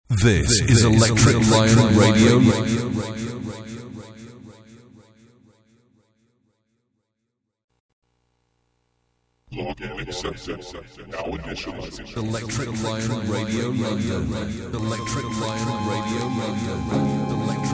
This is Electric Lion Radio. Login accepted. Now initializing. Electric Lion Radio. Electric Lion Radio. Electric